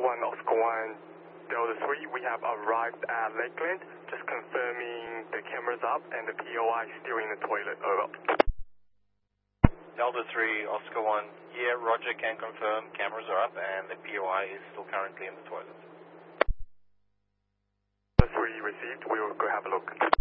1, Oscar 1, Delta 3, we have arrived at Lakeland. Just confirming the camera's up and the POI is still in the toilet. Over. Delta 3, Oscar 1, yeah, roger, can confirm, cameras are up and the POI is still currently in the toilet. Delta 3 received, we will go have a look.